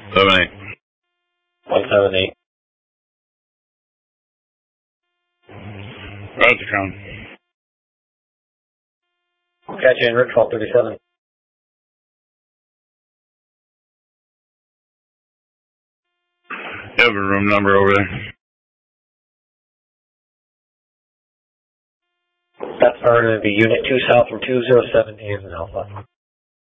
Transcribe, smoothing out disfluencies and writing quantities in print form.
78. 178. Roger, Tron. Catch you in Rick 1237. You have a room number over there? That's going to be Unit 2 South from 207 Davis Alpha.